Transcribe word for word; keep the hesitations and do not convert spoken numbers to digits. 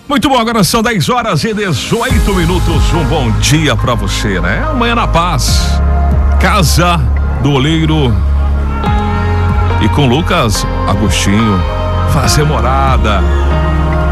Muito bom, agora são dez horas e dezoito minutos. Um bom dia pra você, né? Amanhã na paz. Casa do Oleiro. E com Lucas Agostinho. Fazer morada.